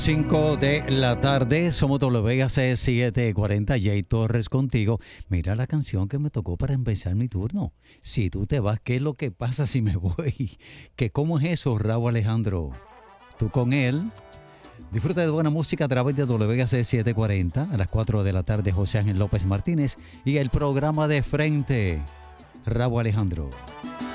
5 de la tarde, somos WAC 740, Jay Torres contigo. Mira la canción que me tocó para empezar mi turno. Si tú te vas, ¿qué es lo que pasa si me voy? ¿Qué cómo es eso, Raúl Alejandro? Tú con él. Disfruta de buena música a través de WAC 740 a las 4 de la tarde, José Ángel López Martínez y el programa de frente, Raúl Alejandro.